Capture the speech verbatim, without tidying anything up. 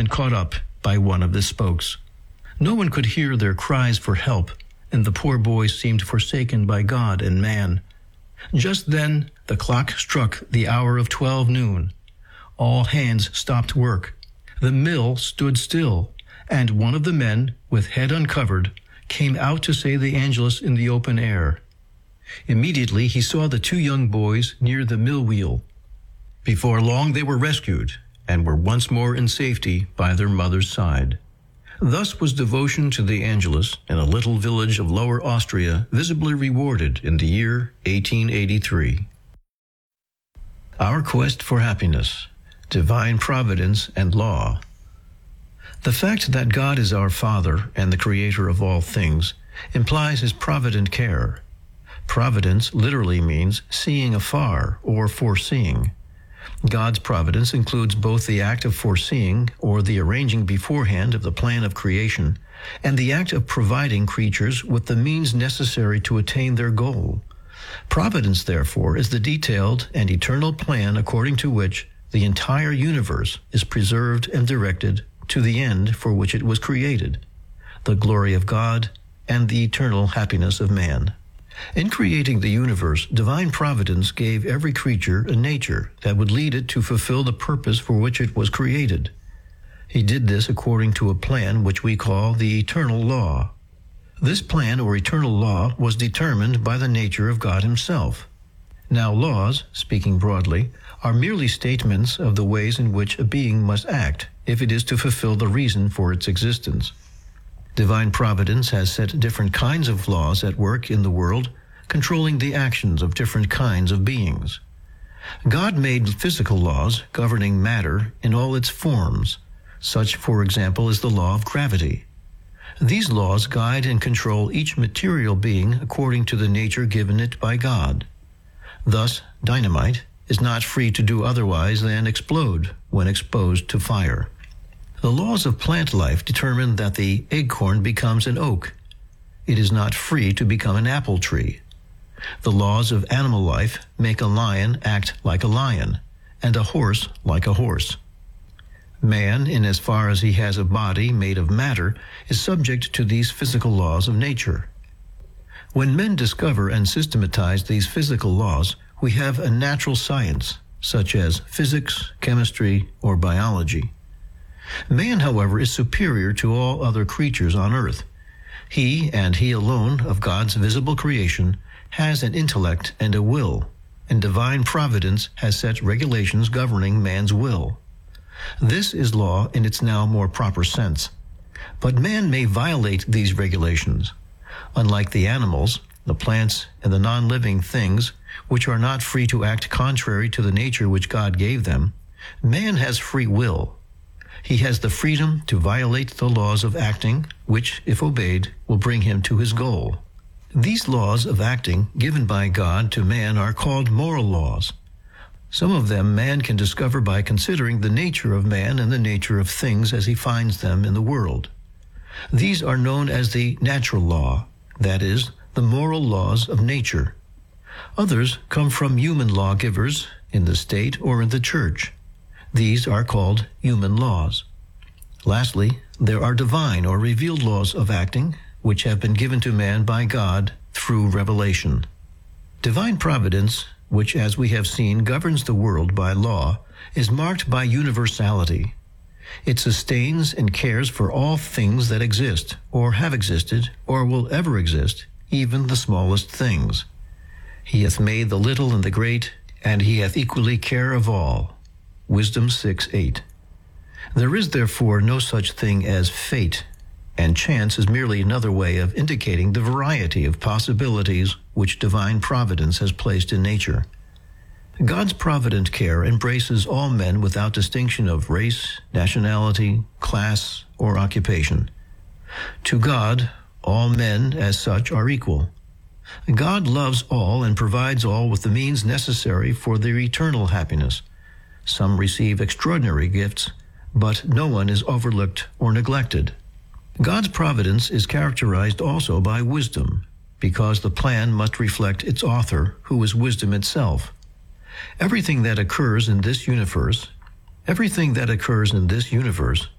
been caught up by one of the spokes. No one could hear their cries for help, and the poor boy seemed forsaken by God and man. Just then the clock struck the hour of twelve noon. All hands stopped work. The mill stood still, and one of the men, with head uncovered, came out to say the Angelus in the open air. Immediately he saw the two young boys near the mill wheel. Before long they were rescued, and were once more in safety by their mother's side. Thus was devotion to the Angelus in a little village of Lower Austria visibly rewarded in the year eighteen eighty-three. Our quest for happiness, divine providence and law. The fact that God is our Father and the Creator of all things implies His provident care. Providence literally means seeing afar or foreseeing. God's providence includes both the act of foreseeing, or the arranging beforehand of the plan of creation, and the act of providing creatures with the means necessary to attain their goal. Providence, therefore, is the detailed and eternal plan according to which the entire universe is preserved and directed to the end for which it was created, the glory of God and the eternal happiness of man. In creating the universe, divine providence gave every creature a nature that would lead it to fulfill the purpose for which it was created. He did this according to a plan which we call the eternal law. This plan or eternal law was determined by the nature of God Himself. Now laws, speaking broadly, are merely statements of the ways in which a being must act if it is to fulfill the reason for its existence. Divine providence has set different kinds of laws at work in the world, controlling the actions of different kinds of beings. God made physical laws governing matter in all its forms. Such, for example, is the law of gravity. These laws guide and control each material being according to the nature given it by God. Thus, dynamite is not free to do otherwise than explode when exposed to fire. The laws of plant life determine that the acorn becomes an oak. It is not free to become an apple tree. The laws of animal life make a lion act like a lion, and a horse like a horse. Man, in as far as he has a body made of matter, is subject to these physical laws of nature. When men discover and systematize these physical laws, we have a natural science, such as physics, chemistry, or biology. Man, however, is superior to all other creatures on earth. He, and he alone, of God's visible creation, has an intellect and a will, and divine providence has set regulations governing man's will. This is law in its now more proper sense. But man may violate these regulations. Unlike the animals, the plants, and the non-living things, which are not free to act contrary to the nature which God gave them, man has free will. He has the freedom to violate the laws of acting, which, if obeyed, will bring him to his goal. These laws of acting given by God to man are called moral laws. Some of them man can discover by considering the nature of man and the nature of things as he finds them in the world. These are known as the natural law, that is, the moral laws of nature. Others come from human lawgivers in the state or in the church. These are called human laws. Lastly, there are divine or revealed laws of acting, which have been given to man by God through revelation. Divine providence, which, as we have seen, governs the world by law, is marked by universality. It sustains and cares for all things that exist, or have existed, or will ever exist, even the smallest things. He hath made the little and the great, and he hath equally care of all. Wisdom six eight. There is therefore no such thing as fate, and chance is merely another way of indicating the variety of possibilities which divine providence has placed in nature. God's provident care embraces all men without distinction of race, nationality, class, or occupation. To God, all men as such are equal. God loves all and provides all with the means necessary for their eternal happiness. Some receive extraordinary gifts, but no one is overlooked or neglected. God's providence is characterized also by wisdom, because the plan must reflect its author, who is wisdom itself. Everything that occurs in this universe, everything that occurs in this universe